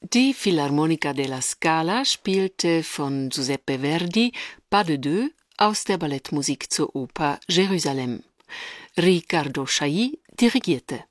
Die Philharmonica della Scala spielte von Giuseppe Verdi Pas de deux aus der Ballettmusik zur Oper Jerusalem. Riccardo Chailly dirigierte.